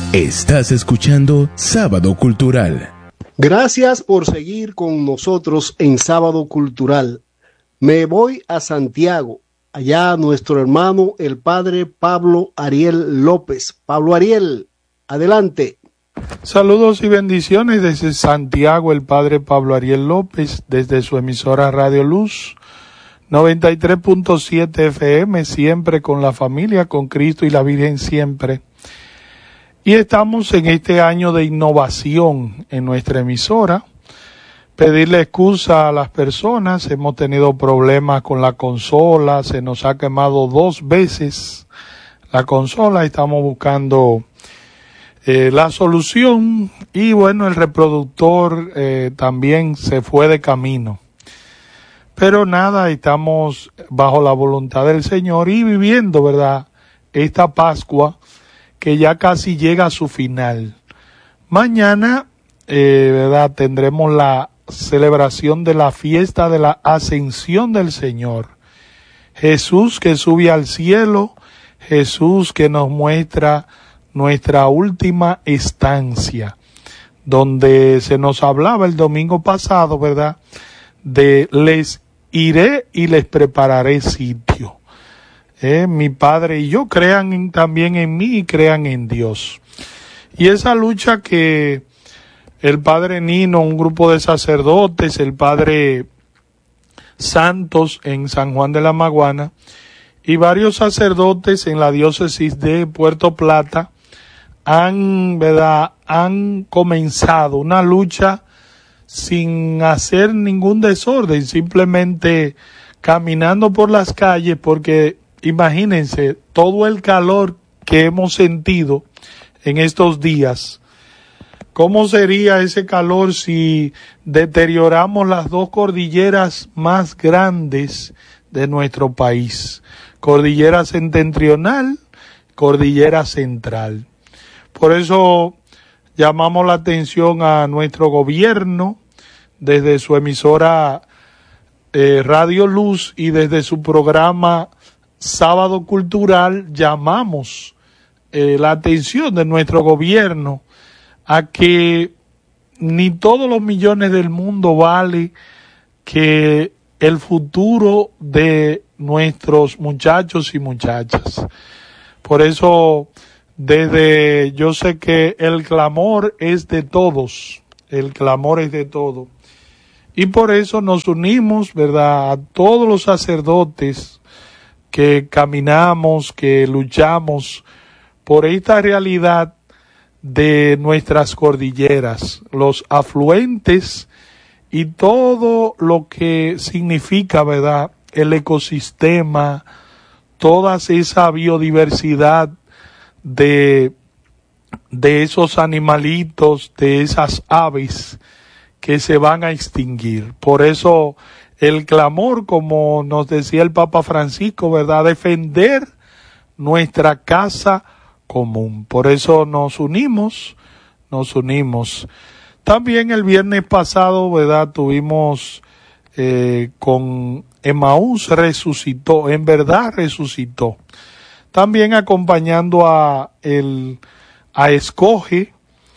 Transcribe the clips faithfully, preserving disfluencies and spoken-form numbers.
Estás escuchando Sábado Cultural. Gracias por seguir con nosotros en Sábado Cultural. Me voy a Santiago. Allá nuestro hermano, el padre Pablo Ariel López. Pablo Ariel, adelante. Saludos y bendiciones desde Santiago, el padre Pablo Ariel López, desde su emisora Radio Luz, noventa y tres punto siete F M, siempre con la familia, con Cristo y la Virgen siempre. Y estamos en este año de innovación en nuestra emisora. Pedirle excusa a las personas, hemos tenido problemas con la consola, se nos ha quemado dos veces la consola, estamos buscando eh, la solución y bueno, el reproductor eh, también se fue de camino. Pero nada, estamos bajo la voluntad del Señor y viviendo, ¿verdad?, esta Pascua que ya casi llega a su final. Mañana, eh, ¿verdad?, tendremos la celebración de la fiesta de la ascensión del Señor. Jesús que sube al cielo, Jesús que nos muestra nuestra última estancia, donde se nos hablaba el domingo pasado, ¿verdad?, de les iré y les prepararé sitio. Eh, mi Padre y yo crean en, también en mí y crean en Dios. Y esa lucha que el Padre Nino, un grupo de sacerdotes, el Padre Santos en San Juan de la Maguana y varios sacerdotes en la diócesis de Puerto Plata han, ¿verdad?, han comenzado una lucha sin hacer ningún desorden, simplemente caminando por las calles, porque imagínense todo el calor que hemos sentido en estos días. ¿Cómo sería ese calor si deterioramos las dos cordilleras más grandes de nuestro país? Cordillera Septentrional, Cordillera Central. Por eso llamamos la atención a nuestro gobierno desde su emisora eh, Radio Luz y desde su programa Sábado Cultural. Llamamos eh, la atención de nuestro gobierno a que ni todos los millones del mundo vale que el futuro de nuestros muchachos y muchachas. Por eso, desde, yo sé que el clamor es de todos, el clamor es de todos. Y por eso nos unimos, ¿verdad?, a todos los sacerdotes que caminamos, que luchamos por esta realidad de nuestras cordilleras, los afluentes y todo lo que significa, ¿verdad?, el ecosistema, toda esa biodiversidad de, de esos animalitos, de esas aves que se van a extinguir. Por eso el clamor, como nos decía el Papa Francisco, ¿verdad?, defender nuestra casa común. Por eso nos unimos, nos unimos. También el viernes pasado, ¿verdad?, tuvimos eh, con Emaús resucitó, en verdad resucitó. También acompañando a el a Escoge,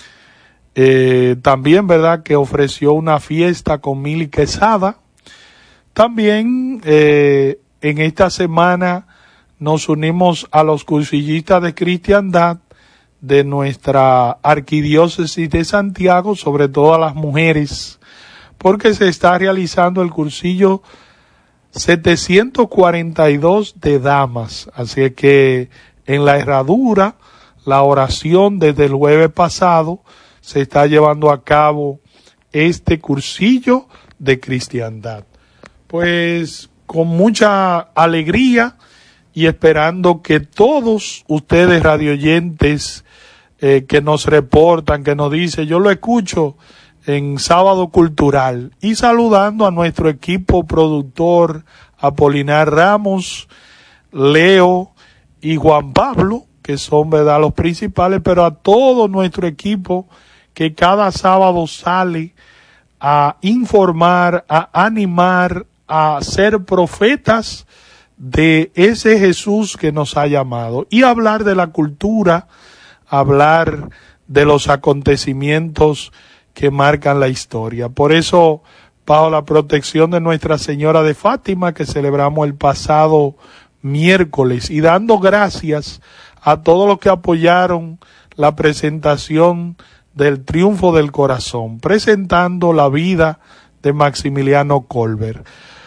eh, también, ¿verdad?, que ofreció una fiesta con Mili Quesada. También eh, en esta semana nos unimos a los cursillistas de cristiandad de nuestra arquidiócesis de Santiago, sobre todo a las mujeres, porque se está realizando el cursillo setecientos cuarenta y dos de damas. Así que en la herradura, la oración desde el jueves pasado, se está llevando a cabo este cursillo de cristiandad. Pues con mucha alegría y esperando que todos ustedes radioyentes eh, que nos reportan, que nos dicen, yo lo escucho en Sábado Cultural, y saludando a nuestro equipo productor Apolinar Ramos, Leo y Juan Pablo, que son, ¿verdad?, los principales, pero a todo nuestro equipo que cada sábado sale a informar, a animar, a ser profetas de ese Jesús que nos ha llamado, y hablar de la cultura, hablar de los acontecimientos que marcan la historia. Por eso, bajo la protección de Nuestra Señora de Fátima, que celebramos el pasado miércoles, y dando gracias a todos los que apoyaron la presentación del Triunfo del Corazón, presentando la vida de Maximiliano Kolbe.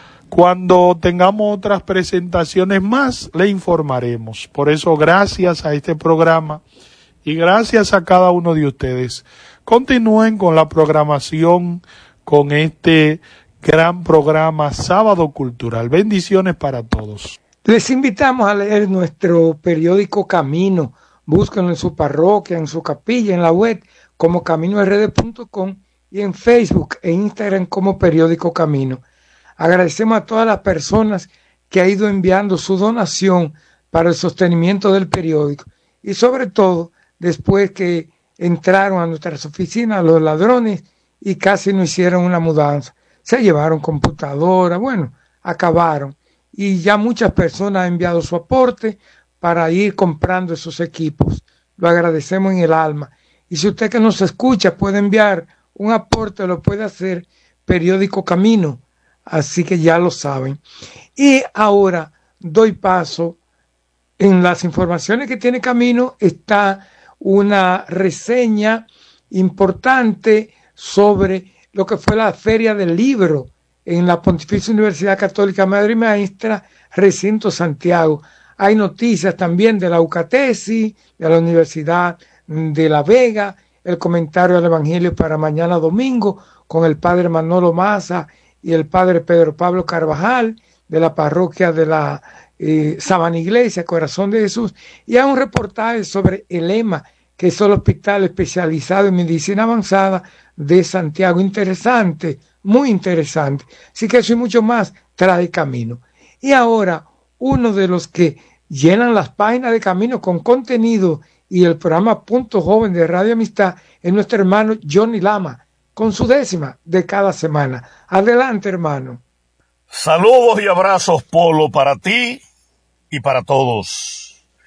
Cuando tengamos otras presentaciones más, le informaremos. Por eso, gracias a este programa y gracias a cada uno de ustedes. Continúen con la programación, con este gran programa Sábado Cultural. Bendiciones para todos. Les invitamos a leer nuestro periódico Camino. Búsquenlo en su parroquia, en su capilla, en la web como camino r d punto com y en Facebook e Instagram como Periódico Camino. Agradecemos a todas las personas que han ido enviando su donación para el sostenimiento del periódico y sobre todo después que entraron a nuestras oficinas los ladrones y casi no hicieron una mudanza. Se llevaron computadoras, bueno, acabaron. Y ya muchas personas han enviado su aporte para ir comprando esos equipos. Lo agradecemos en el alma. Y si usted que nos escucha puede enviar un aporte, lo puede hacer Periódico Camino. Así que ya lo saben. Y ahora doy paso. En las informaciones que tiene Camino está una reseña importante sobre lo que fue la Feria del Libro en la Pontificia Universidad Católica Madre y Maestra, Recinto Santiago. Hay noticias también de la UCATESI, de la Universidad de La Vega, el comentario al Evangelio para mañana domingo con el padre Manolo Maza y el padre Pedro Pablo Carvajal de la parroquia de la eh, Sabana Iglesia, Corazón de Jesús, y hay un reportaje sobre el E M A, que es el Hospital Especializado en Medicina Avanzada de Santiago. Interesante, muy interesante. Así que eso y mucho más trae Camino. Y ahora, uno de los que llenan las páginas de Camino con contenido y el programa Punto Joven de Radio Amistad es nuestro hermano Johnny Lama, con su décima de cada semana. Adelante, hermano. Saludos y abrazos, Polo, para ti y para todos.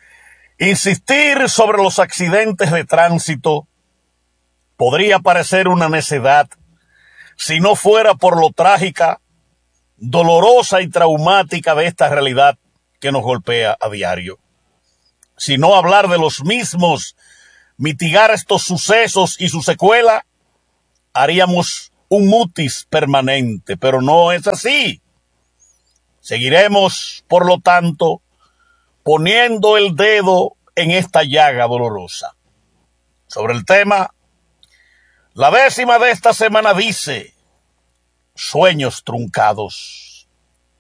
Insistir sobre los accidentes de tránsito podría parecer una necedad si no fuera por lo trágica, dolorosa y traumática de esta realidad que nos golpea a diario. Si no hablar de los mismos, mitigar estos sucesos y su secuela, haríamos un mutis permanente, pero no es así. Seguiremos, por lo tanto, poniendo el dedo en esta llaga dolorosa. Sobre el tema, la décima de esta semana dice: sueños truncados.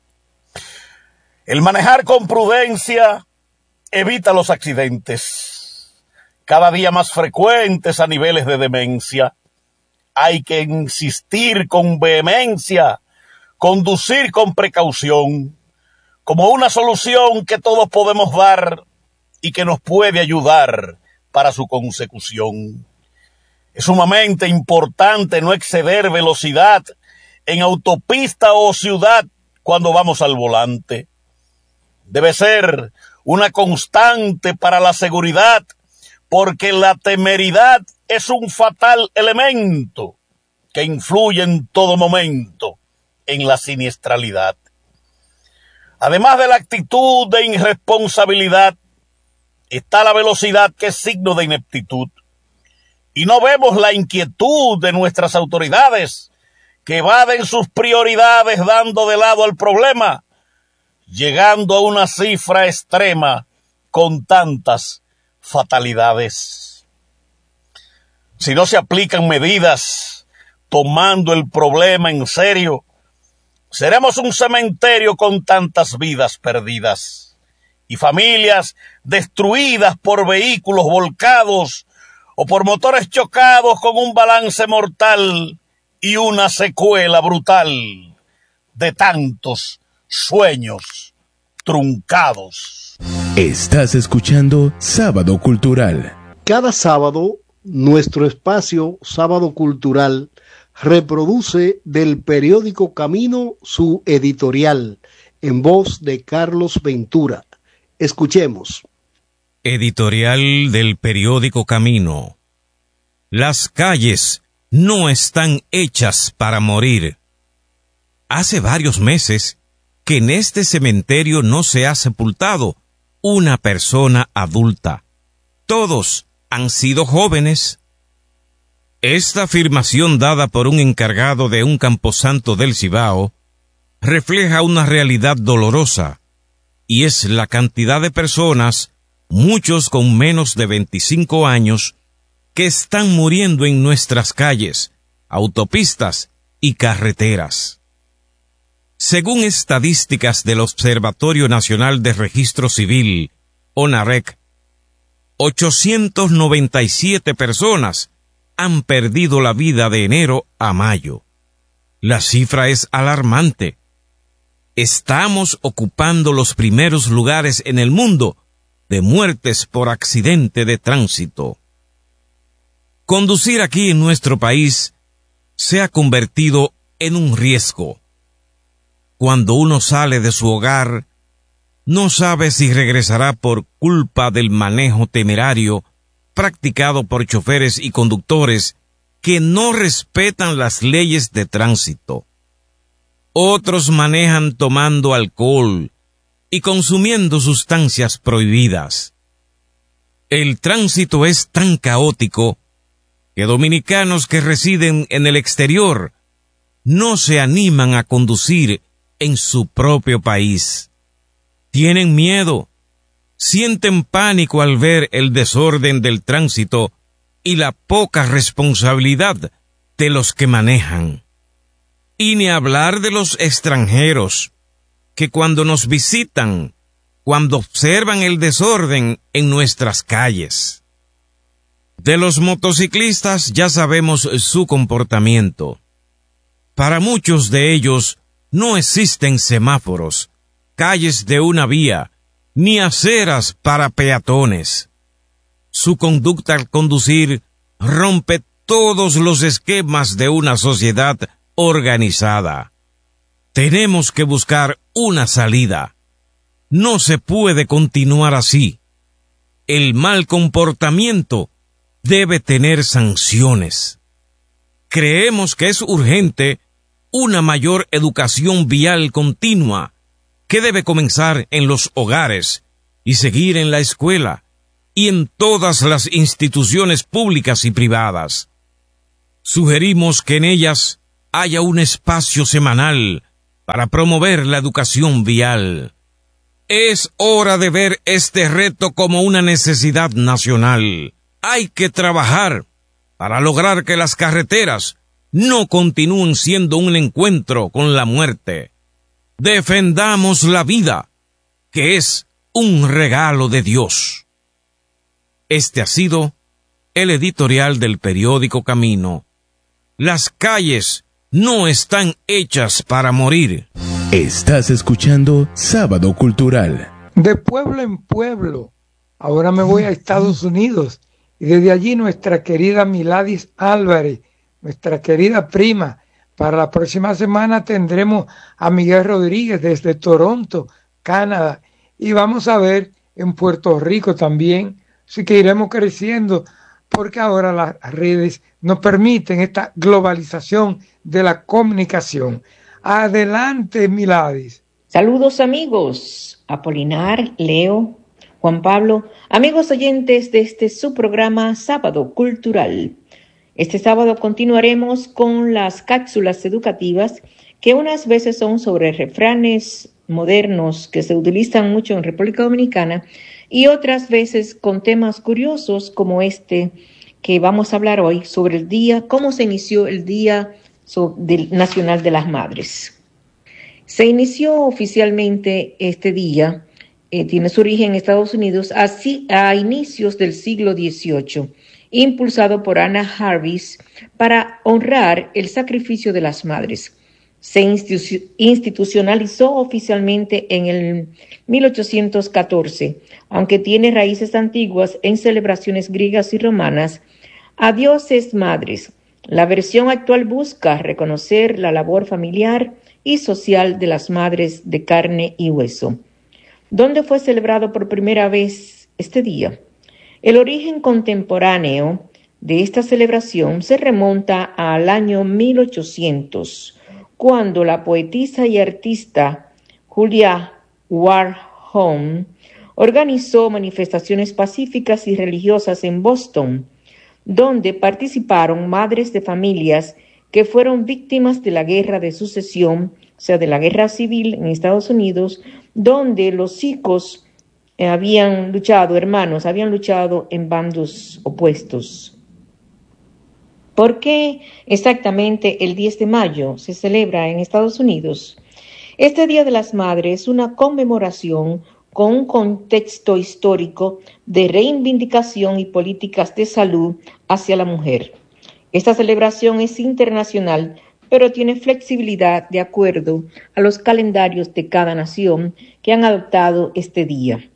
El manejar con prudencia evita los accidentes, cada día más frecuentes a niveles de demencia. Hay que insistir con vehemencia, conducir con precaución, como una solución que todos podemos dar y que nos puede ayudar para su consecución. Es sumamente importante no exceder velocidad en autopista o ciudad cuando vamos al volante. Debe ser una constante para la seguridad, porque la temeridad es un fatal elemento que influye en todo momento en la siniestralidad. Además de la actitud de irresponsabilidad, está la velocidad, que es signo de ineptitud. Y no vemos la inquietud de nuestras autoridades, que evaden sus prioridades dando de lado al problema, llegando a una cifra extrema con tantas fatalidades. Si no se aplican medidas tomando el problema en serio, seremos un cementerio con tantas vidas perdidas y familias destruidas por vehículos volcados o por motores chocados con un balance mortal y una secuela brutal de tantos sueños truncados. Estás escuchando Sábado Cultural. Cada sábado, nuestro espacio Sábado Cultural reproduce del periódico Camino su editorial en voz de Carlos Ventura. Escuchemos. Editorial del periódico Camino. Las calles no están hechas para morir. Hace varios meses que en este cementerio no se ha sepultado una persona adulta. Todos han sido jóvenes. Esta afirmación dada por un encargado de un camposanto del Cibao refleja una realidad dolorosa, y es la cantidad de personas, muchos con menos de veinticinco años, que están muriendo en nuestras calles, autopistas y carreteras. Según estadísticas del Observatorio Nacional de Registro Civil, ONAREC, ochocientas noventa y siete personas han perdido la vida de enero a mayo. La cifra es alarmante. Estamos ocupando los primeros lugares en el mundo de muertes por accidente de tránsito. Conducir aquí en nuestro país se ha convertido en un riesgo. Cuando uno sale de su hogar, no sabe si regresará por culpa del manejo temerario practicado por choferes y conductores que no respetan las leyes de tránsito. Otros manejan tomando alcohol y consumiendo sustancias prohibidas. El tránsito es tan caótico que dominicanos que residen en el exterior no se animan a conducir en su propio país. Tienen miedo, sienten pánico al ver el desorden del tránsito y la poca responsabilidad de los que manejan. Y ni hablar de los extranjeros, que cuando nos visitan, cuando observan el desorden en nuestras calles. De los motociclistas ya sabemos su comportamiento. Para muchos de ellos no existen semáforos, calles de una vía, ni aceras para peatones. Su conducta al conducir rompe todos los esquemas de una sociedad organizada. Tenemos que buscar una salida. No se puede continuar así. El mal comportamiento debe tener sanciones. Creemos que es urgente una mayor educación vial continua que debe comenzar en los hogares y seguir en la escuela y en todas las instituciones públicas y privadas. Sugerimos que en ellas haya un espacio semanal para promover la educación vial. Es hora de ver este reto como una necesidad nacional. Hay que trabajar para lograr que las carreteras no continúen siendo un encuentro con la muerte. Defendamos la vida, que es un regalo de Dios. Este ha sido el editorial del periódico Camino. Las calles no están hechas para morir. Estás escuchando Sábado Cultural. De pueblo en pueblo. Ahora me voy a Estados Unidos y desde allí nuestra querida Miladis Álvarez, nuestra querida prima. Para la próxima semana tendremos a Miguel Rodríguez desde Toronto, Canadá, y vamos a ver en Puerto Rico también. Así que iremos creciendo porque ahora las redes nos permiten esta globalización de la comunicación. Adelante, Miladis. Saludos, amigos. Apolinar, Leo, Juan Pablo, amigos oyentes de este su programa Sábado Cultural. Este sábado continuaremos con las cápsulas educativas que unas veces son sobre refranes modernos que se utilizan mucho en República Dominicana y otras veces con temas curiosos como este que vamos a hablar hoy sobre el día, cómo se inició el Día Nacional de las Madres. Se inició oficialmente este día, eh, tiene su origen en Estados Unidos así, a inicios del siglo dieciocho, impulsado por Anna Jarvis para honrar el sacrificio de las madres. Se institu- institucionalizó oficialmente en el mil ochocientos catorce, aunque tiene raíces antiguas en celebraciones griegas y romanas, a dioses madres. La versión actual busca reconocer la labor familiar y social de las madres de carne y hueso. ¿Dónde fue celebrado por primera vez este día. El origen contemporáneo de esta celebración se remonta al año mil ochocientos, cuando la poetisa y artista Julia Ward Howe organizó manifestaciones pacíficas y religiosas en Boston, donde participaron madres de familias que fueron víctimas de la guerra de sucesión, o sea, de la guerra civil en Estados Unidos, donde los hijos eh, habían luchado, hermanos, habían luchado en bandos opuestos. ¿Por qué exactamente el diez de mayo se celebra en Estados Unidos? Este Día de las Madres es una conmemoración con un contexto histórico de reivindicación y políticas de salud hacia la mujer. Esta celebración es internacional, pero tiene flexibilidad de acuerdo a los calendarios de cada nación que han adoptado este día.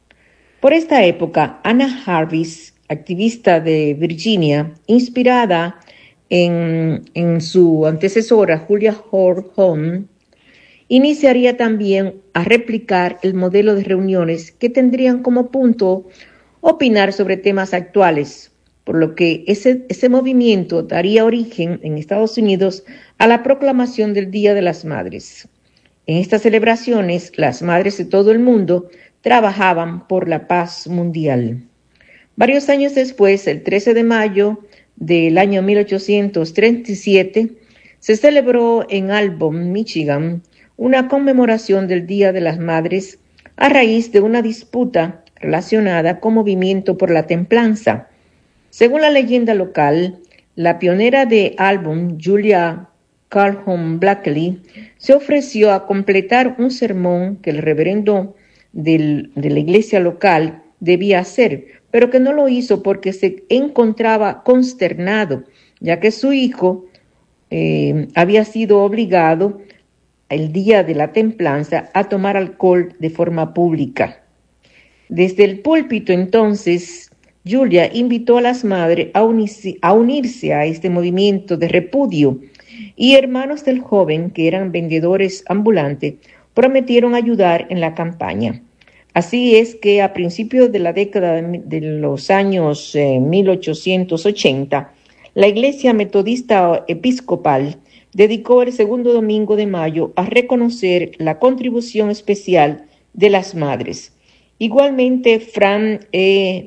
Por esta época, Anna Jarvis, activista de Virginia, inspirada en, en su antecesora Julia Ward Howe, iniciaría también a replicar el modelo de reuniones que tendrían como punto opinar sobre temas actuales, por lo que ese, ese movimiento daría origen en Estados Unidos a la proclamación del Día de las Madres. En estas celebraciones, las madres de todo el mundo trabajaban por la paz mundial. Varios años después, el trece de mayo del año mil ochocientos treinta y siete, se celebró en Albon, Michigan, una conmemoración del Día de las Madres a raíz de una disputa relacionada con movimiento por la templanza. Según la leyenda local, la pionera de Albon, Julia Calhoun Blackley, se ofreció a completar un sermón que el reverendo del, de la iglesia local debía hacer, pero que no lo hizo porque se encontraba consternado, ya que su hijo eh, había sido obligado el día de la templanza a tomar alcohol de forma pública. Desde el púlpito entonces, Julia invitó a las madres a unirse, a unirse a este movimiento de repudio, y hermanos del joven, que eran vendedores ambulantes, prometieron ayudar en la campaña. Así es que a principios de la década de los años eh, mil ochocientos ochenta, la Iglesia Metodista Episcopal dedicó el segundo domingo de mayo a reconocer la contribución especial de las madres. Igualmente, Frank E.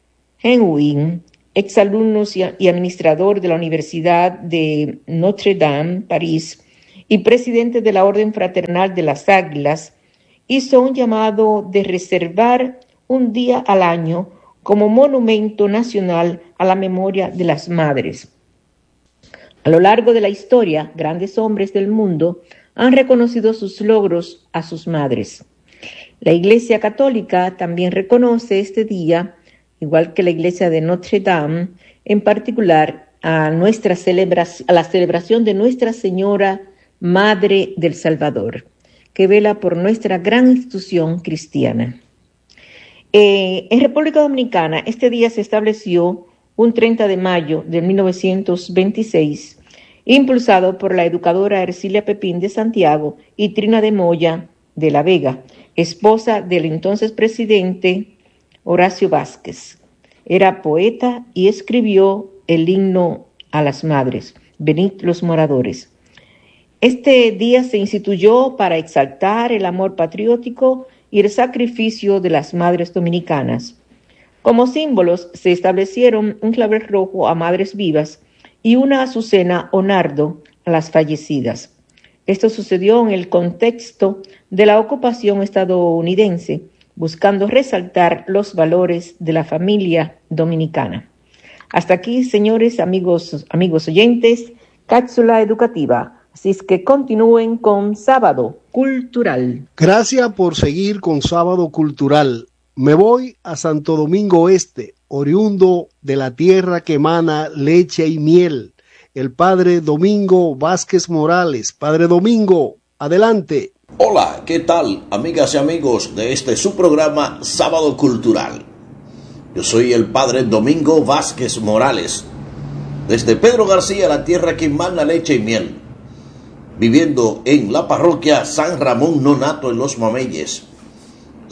Henwin, exalumno y administrador de la Universidad de Notre Dame, París, y presidente de la Orden Fraternal de las Águilas, hizo un llamado de reservar un día al año como monumento nacional a la memoria de las madres. A lo largo de la historia, grandes hombres del mundo han reconocido sus logros a sus madres. La Iglesia Católica también reconoce este día, igual que la Iglesia de Notre Dame, en particular a, nuestra celebración, a la celebración de Nuestra Señora Madre del Salvador, que vela por nuestra gran institución cristiana. Eh, en República Dominicana, este día se estableció un treinta de mayo de mil novecientos veintiséis, impulsado por la educadora Ercilia Pepín de Santiago y Trina de Moya de la Vega, esposa del entonces presidente Horacio Vázquez. Era poeta y escribió el himno a las madres, Venid los moradores. Este día se instituyó para exaltar el amor patriótico y el sacrificio de las madres dominicanas. Como símbolos se establecieron un clavel rojo a madres vivas y una azucena o nardo a las fallecidas. Esto sucedió en el contexto de la ocupación estadounidense, buscando resaltar los valores de la familia dominicana. Hasta aquí, señores, amigos, amigos oyentes, cápsula educativa. Así es que continúen con Sábado Cultural. Gracias por seguir con Sábado Cultural. Me voy a Santo Domingo Este, oriundo de la tierra que emana leche y miel. El padre Domingo Vázquez Morales. Padre Domingo, adelante. Hola, ¿qué tal, amigas y amigos de este su programa Sábado Cultural? Yo soy el padre Domingo Vázquez Morales, desde Pedro García, la tierra que emana leche y miel, viviendo en la parroquia San Ramón Nonato en Los Mameyes.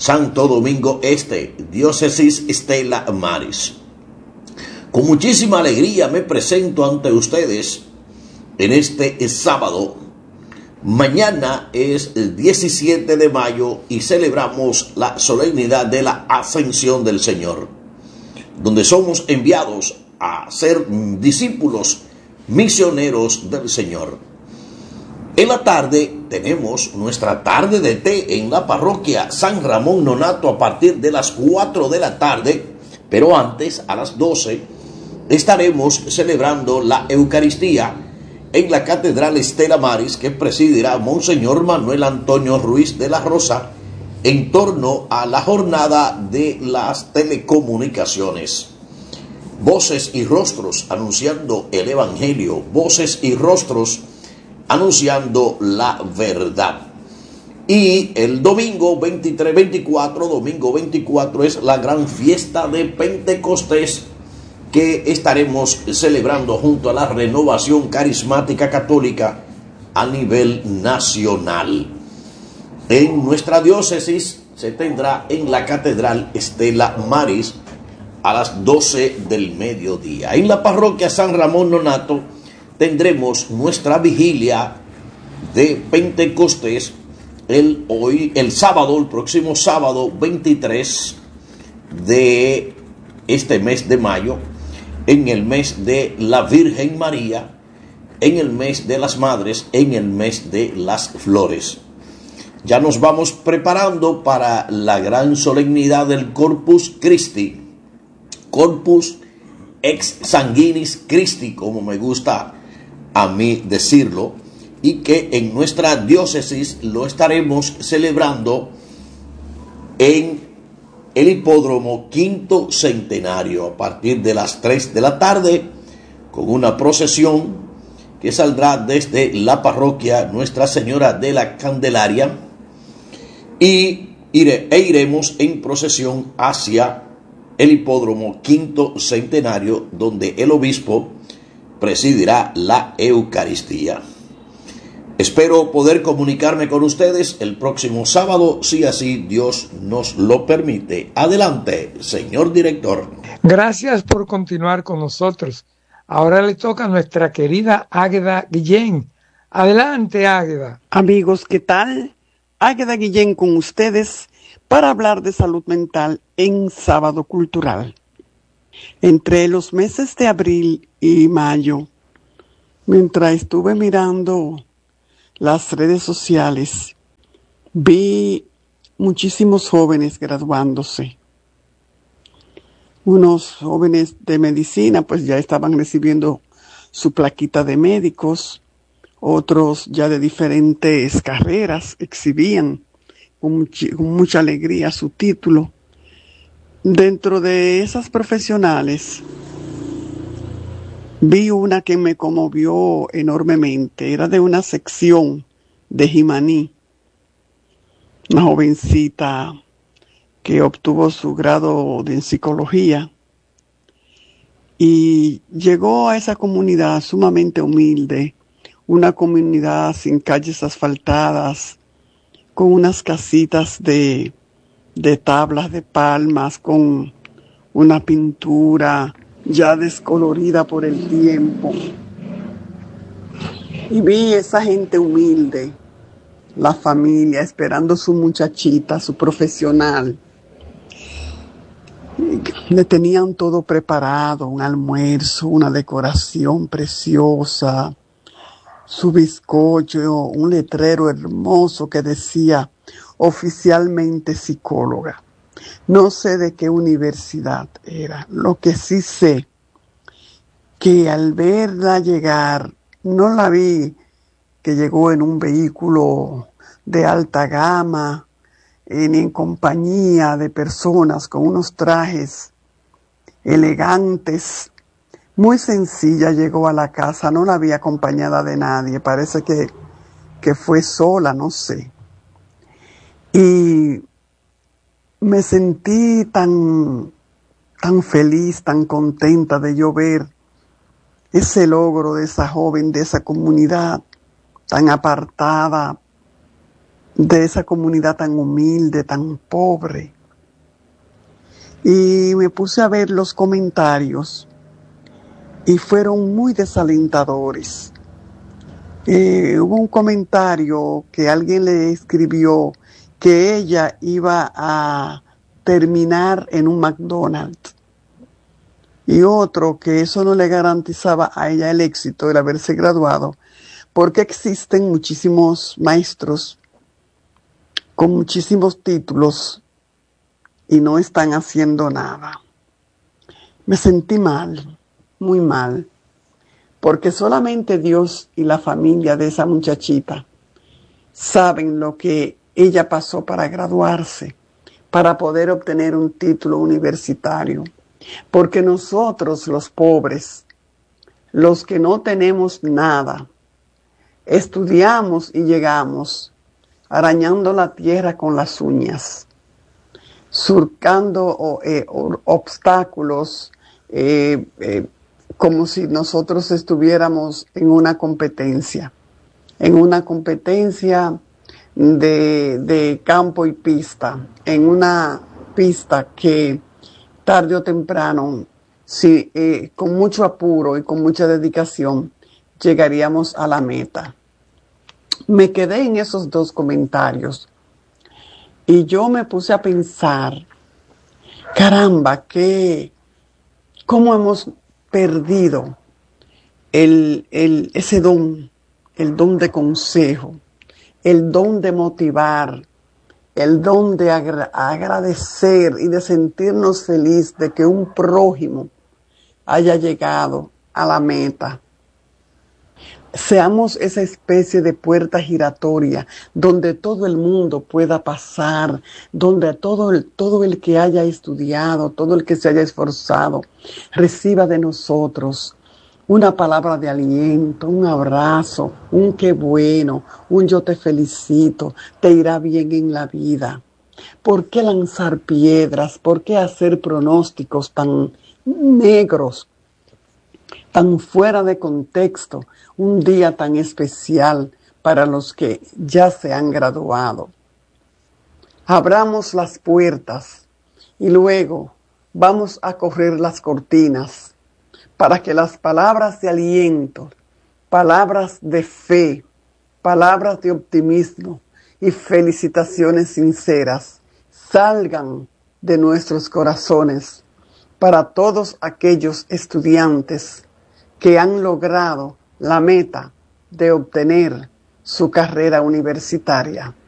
Santo Domingo Este, Diócesis Stella Maris. Con muchísima alegría me presento ante ustedes en este sábado. Mañana es el diecisiete de mayo y celebramos la solemnidad de la Ascensión del Señor, donde somos enviados a ser discípulos misioneros del Señor. En la tarde tenemos nuestra tarde de té en la parroquia San Ramón Nonato a partir de las cuatro de la tarde, pero antes, a las doce, estaremos celebrando la Eucaristía en la Catedral Stella Maris, que presidirá Monseñor Manuel Antonio Ruiz de la Rosa, en torno a la jornada de las telecomunicaciones. Voces y rostros anunciando el Evangelio, voces y rostros anunciando la verdad. Y el domingo veintitrés veinticuatro, domingo veinticuatro es la gran fiesta de Pentecostés, que estaremos celebrando junto a la Renovación Carismática Católica a nivel nacional. En nuestra diócesis se tendrá en la Catedral Stella Maris a las doce del mediodía. En la parroquia San Ramón Nonato tendremos nuestra vigilia de Pentecostés el, hoy, el sábado, el próximo sábado veintitrés de este mes de mayo, en el mes de la Virgen María, en el mes de las Madres, en el mes de las Flores. Ya nos vamos preparando para la gran solemnidad del Corpus Christi, Corpus ex sanguinis Christi, como me gusta a mí decirlo, y que en nuestra diócesis lo estaremos celebrando en el hipódromo Quinto Centenario a partir de las tres de la tarde, con una procesión que saldrá desde la parroquia Nuestra Señora de la Candelaria y ire, e iremos en procesión hacia el hipódromo Quinto Centenario, donde el obispo presidirá la Eucaristía. Espero poder comunicarme con ustedes el próximo sábado, si así Dios nos lo permite. Adelante, señor director. Gracias por continuar con nosotros. Ahora le toca a nuestra querida Águeda Guillén. Adelante, Águeda. Amigos, ¿qué tal? Águeda Guillén con ustedes para hablar de salud mental en Sábado Cultural. Entre los meses de abril y mayo, mientras estuve mirando las redes sociales, vi muchísimos jóvenes graduándose. Unos jóvenes de medicina pues ya estaban recibiendo su plaquita de médicos, otros ya de diferentes carreras exhibían con, much- con mucha alegría su título. Dentro de esas profesionales vi una que me conmovió enormemente. Era de una sección de Jimaní, una jovencita que obtuvo su grado de psicología y llegó a esa comunidad sumamente humilde, una comunidad sin calles asfaltadas, con unas casitas de, de tablas de palmas, con una pintura ya descolorida por el tiempo. Y vi esa gente humilde, la familia esperando su muchachita, su profesional. Le tenían todo preparado, un almuerzo, una decoración preciosa, su bizcocho, un letrero hermoso que decía oficialmente psicóloga. No sé de qué universidad era. Lo que sí sé, que al verla llegar, no la vi que llegó en un vehículo de alta gama, eh, ni en compañía de personas con unos trajes elegantes. Muy sencilla llegó a la casa, no la vi acompañada de nadie, parece que, que fue sola, no sé. Y me sentí tan, tan feliz, tan contenta de yo ver ese logro de esa joven, de esa comunidad tan apartada, de esa comunidad tan humilde, tan pobre. Y me puse a ver los comentarios y fueron muy desalentadores. Eh, hubo un comentario que alguien le escribió que ella iba a terminar en un McDonald's, y otro que eso no le garantizaba a ella el éxito, el haberse graduado, porque existen muchísimos maestros con muchísimos títulos y no están haciendo nada. Me sentí mal, muy mal, porque solamente Dios y la familia de esa muchachita saben lo que ella pasó para graduarse, para poder obtener un título universitario. Porque nosotros, los pobres, los que no tenemos nada, estudiamos y llegamos arañando la tierra con las uñas, surcando eh, obstáculos, eh, eh, como si nosotros estuviéramos en una competencia, en una competencia de, de campo y pista, en una pista que tarde o temprano, si, eh, con mucho apuro y con mucha dedicación, llegaríamos a la meta. Me quedé en esos dos comentarios y yo me puse a pensar, caramba, que cómo hemos perdido el, el, ese don, el don de consejo, el don de motivar, el don de agra- agradecer y de sentirnos felices de que un prójimo haya llegado a la meta. Seamos esa especie de puerta giratoria donde todo el mundo pueda pasar, donde todo el, todo el que haya estudiado, todo el que se haya esforzado, reciba de nosotros una palabra de aliento, un abrazo, un qué bueno, un yo te felicito, te irá bien en la vida. ¿Por qué lanzar piedras? ¿Por qué hacer pronósticos tan negros, tan fuera de contexto, un día tan especial para los que ya se han graduado? Abramos las puertas y luego vamos a correr las cortinas para que las palabras de aliento, palabras de fe, palabras de optimismo y felicitaciones sinceras salgan de nuestros corazones para todos aquellos estudiantes que han logrado la meta de obtener su carrera universitaria.